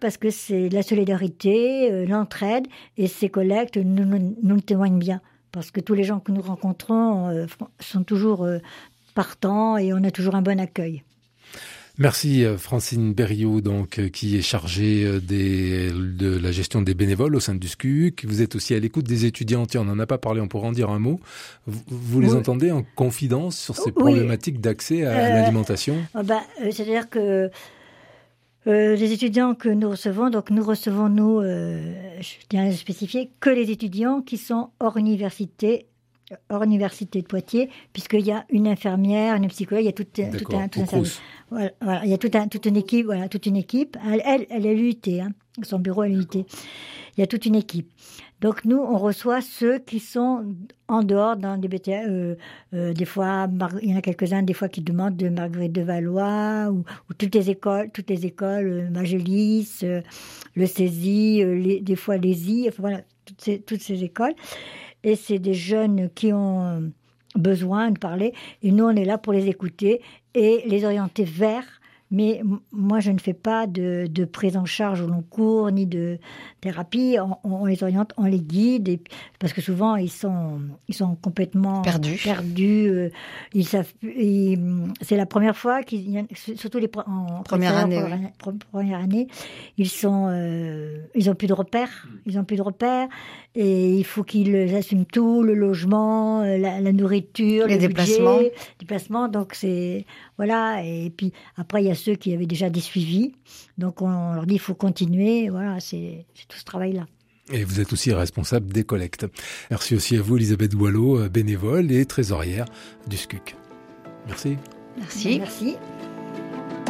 parce que c'est la solidarité, l'entraide, et ces collectes nous le témoignent bien. Parce que tous les gens que nous rencontrons sont toujours partants et on a toujours un bon accueil. Merci Francine Berriot, donc, qui est chargée de la gestion des bénévoles au sein du SCUC. Vous êtes aussi à l'écoute des étudiants. Tiens, on n'en a pas parlé, on pourra en dire un mot. Vous les entendez en confidence sur ces problématiques d'accès à l'alimentation? C'est-à-dire que les étudiants que nous recevons, donc nous recevons, je tiens à spécifier, que les étudiants qui sont hors université de Poitiers, puisqu'il y a une infirmière, une psychologue, il y a tout un service. Voilà, il y a toute une équipe. Elle est l'UIT, son bureau est l'UIT. Il y a toute une équipe. Donc nous, on reçoit ceux qui sont en dehors dans des BTS. Des fois, il y en a quelques-uns des fois qui demandent de Marguerite de Valois ou toutes les écoles, Magélis, le CESI, des fois l'ESI, enfin voilà, toutes ces écoles. Et c'est des jeunes qui ont besoin de parler. Et nous, on est là pour les écouter et les orienter vers. Mais moi, je ne fais pas de prise en charge au long cours, ni de thérapie. On les oriente, on les guide. Et, parce que souvent, ils sont complètement perdus. Ils savent, c'est la première fois surtout en première année, ils ont plus de repères. Et il faut qu'ils assument tout, le logement, la nourriture, les déplacements. Donc voilà. Et puis après, il y a ceux qui avaient déjà des suivis. Donc on leur dit il faut continuer. Voilà, c'est tout ce travail-là. Et vous êtes aussi responsable des collectes. Merci aussi à vous, Elisabeth Boileau, bénévole et trésorière du SCUC. Merci. Merci. Merci.